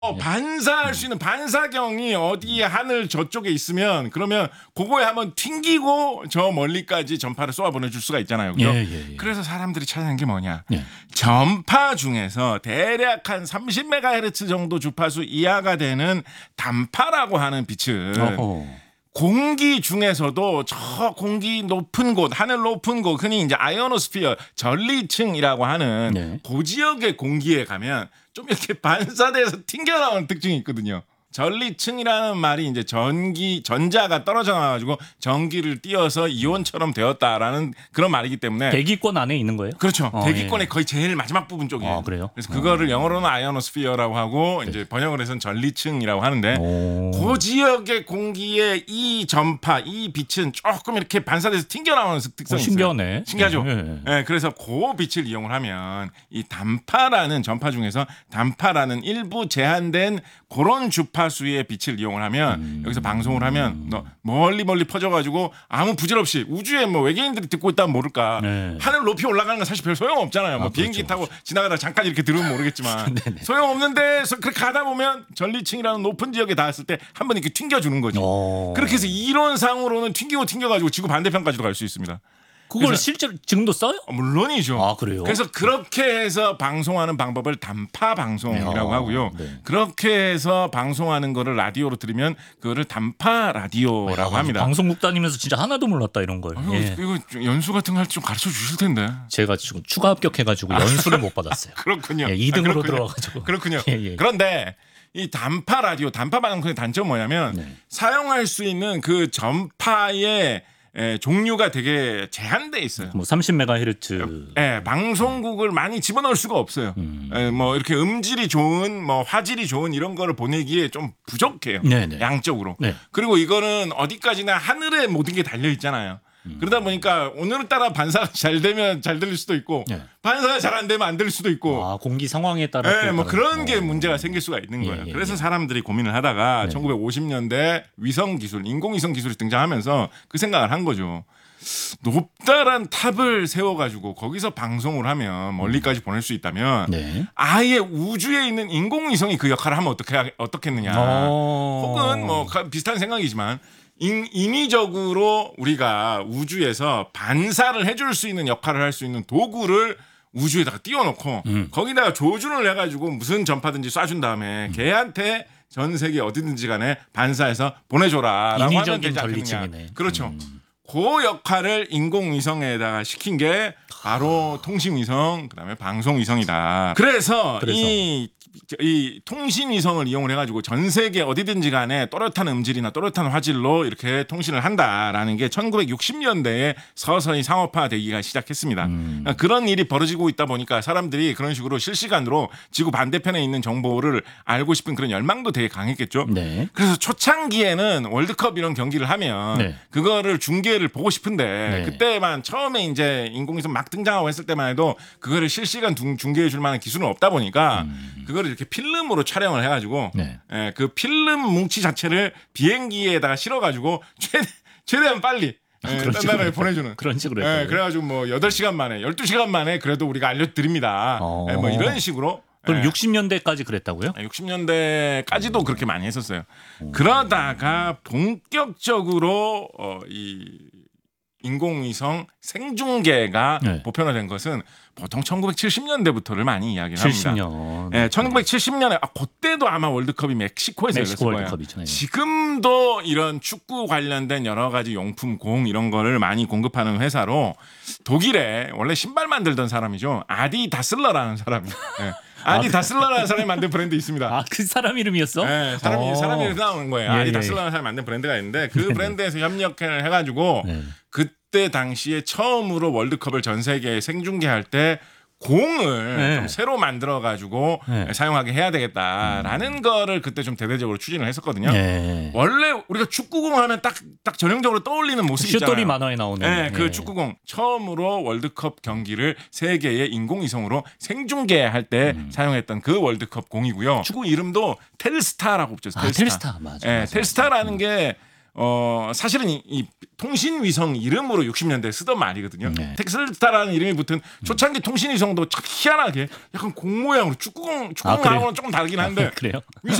반사할 수 있는 반사경이 어디에 하늘 저쪽에 있으면 그러면 그거에 한번 튕기고 저 멀리까지 전파를 쏘아 보내줄 수가 있잖아요. 그죠? 그래서 사람들이 찾아낸 게 뭐냐? 전파 중에서 대략 한 30MHz 정도 주파수 이하가 되는 단파라고 하는 빛은 공기 중에서도 저 공기 높은 곳, 하늘 높은 곳, 흔히 이제 아이오노스피어, 전리층이라고 하는 그 지역의 공기에 가면 좀 이렇게 반사돼서 튕겨나오는 특징이 있거든요. 전리층이라는 말이 이제 전자가 떨어져 나와가지고 전기를 띄어서 이온처럼 되었다라는 그런 말이기 때문에 대기권 안에 있는 거예요? 그렇죠. 대기권의 거의 제일 마지막 부분 쪽이에요. 그래요? 그래서 그거를 영어로는 아이오노스피어라고 하고 이제 번역을 해서는 전리층이라고 하는데 그 지역의 공기의 이 전파, 이 빛은 조금 이렇게 반사돼서 튕겨나오는 특성이 있어요. 신기하네. 신기하죠. 네, 그래서 그 빛을 이용을 하면 이 단파라는 전파 중에서 단파라는 일부 제한된 그런 주파수의 빛을 이용을 하면 여기서 방송을 하면 멀리 퍼져가지고 아무 부질없이 우주에 뭐 외계인들이 듣고 있다면 모를까 하늘 높이 올라가는 건 사실 별 소용 없잖아요. 뭐 비행기 타고 지나가다 잠깐 이렇게 들으면 모르겠지만 소용 없는데 그렇게 가다 보면 전리층이라는 높은 지역에 닿았을 때 한번 이렇게 튕겨주는 거죠. 그렇게 해서 이론상으로는 튕겨가지고 지구 반대편까지도 갈 수 있습니다. 그걸 실제로 지금도 써요? 물론이죠. 아, 그래요? 그래서 그렇게 해서 방송하는 방법을 단파 방송이라고 하고요. 그렇게 해서 방송하는 거를 라디오로 들으면 그거를 단파 라디오라고 합니다. 방송국 다니면서 진짜 하나도 몰랐다 이런 걸. 이거 연수 같은 거 할 때 좀 가르쳐 주실 텐데. 제가 지금 추가 합격해가지고 연수를 못 받았어요. 그렇군요. 2등으로 들어와가지고. 그렇군요. 그런데 이 단파 라디오, 단파 방송의 단점은 뭐냐면 사용할 수 있는 그 전파의 종류가 되게 제한돼 있어요. 뭐 30MHz. 방송국을 많이 집어넣을 수가 없어요. 뭐 이렇게 음질이 좋은, 뭐 화질이 좋은 이런 거를 보내기에 좀 부족해요. 양적으로. 그리고 이거는 어디까지나 하늘에 모든 게 달려 있잖아요. 그러다 보니까 오늘따라 반사가 잘 되면 잘 들릴 수도 있고 반사가 잘 안 되면 안 들릴 수도 있고 공기 상황에 따라 뭐 그런 게 문제가 생길 수가 있는 거예요. 그래서 사람들이 고민을 하다가 1950년대 위성 기술, 인공위성 기술이 등장하면서 그 생각을 한 거죠. 높다란 탑을 세워가지고 거기서 방송을 하면 멀리까지 보낼 수 있다면 아예 우주에 있는 인공위성이 그 역할을 하면 어떻겠느냐. 혹은 뭐 비슷한 생각이지만 인위적으로 우리가 우주에서 반사를 해줄 수 있는 역할을 할 수 있는 도구를 우주에다가 띄워놓고 거기다가 조준을 해가지고 무슨 전파든지 쏴준 다음에 걔한테 전 세계 어디든지 간에 반사해서 보내줘라라고 하면 되지 않겠느냐. 그렇죠. 그 역할을 인공위성에다가 시킨 게 바로 통신위성, 그다음에 방송위성이다. 그래서 이 통신위성을 이용을 해가지고 전 세계 어디든지 간에 또렷한 음질이나 또렷한 화질로 이렇게 통신을 한다라는 게 1960년대에 서서히 상업화되기가 시작했습니다. 그런 일이 벌어지고 있다 보니까 사람들이 그런 식으로 실시간으로 지구 반대편에 있는 정보를 알고 싶은 그런 열망도 되게 강했겠죠. 그래서 초창기에는 월드컵 이런 경기를 하면 그거를 중계를 보고 싶은데 그때만 처음에 이제 인공위성 막 등장하고 했을 때만 해도 그거를 실시간 중계해 줄 만한 기술은 없다 보니까 그거를 이렇게 필름으로 촬영을 해가지고 그 필름 뭉치 자체를 비행기에다가 실어가지고 최대한 빨리 딴 나라에 보내주는 그런 식으로 했어요. 그래가지고 뭐 8시간 만에 12시간 만에 그래도 우리가 알려드립니다. 뭐 이런 식으로. 그럼 60년대까지 그랬다고요? 60년대까지도 그렇게 많이 했었어요. 그러다가 본격적으로 이 인공위성 생중계가 보편화된 것은 보통 1970년대부터를 많이 이야기를 합니다. 70년. 1970년에 그때도 아마 월드컵이 멕시코에서 열렸을 거예요. 지금도 이런 축구 관련된 여러 가지 용품 공 이런 거를 많이 공급하는 회사로 독일에 원래 신발 만들던 사람이죠. 아디 다슬러라는 사람이. 아디 다슬러라는 사람이 만든 브랜드 있습니다. 그 사람 이름이었어? 네, 사람 이름이 나오는 거예요. 아디 다슬러라는 사람이 만든 브랜드가 있는데 그 브랜드에서 협력을 해가지고 그때 당시에 처음으로 월드컵을 전 세계에 생중계할 때 공을 좀 새로 만들어 가지고 사용하게 해야 되겠다라는 거를 그때 좀 대대적으로 추진을 했었거든요. 원래 우리가 축구공 하면 딱 전형적으로 떠올리는 모습이 있잖아요. 슛돌이 만화에 나오는. 그 축구공 처음으로 월드컵 경기를 세계의 인공위성으로 생중계할 때 사용했던 그 월드컵 공이고요. 축구 이름도 텔스타라고 붙였어요. 텔스타 맞아. 텔스타라는 게 사실은 이 통신 위성 이름으로 60년대에 쓰던 말이거든요. 네. 텍슬스타라는 이름이 붙은 초창기 통신 위성도 참 희한하게 약간 공 모양으로 축구공하고는 조금 다르긴 한데 그래요?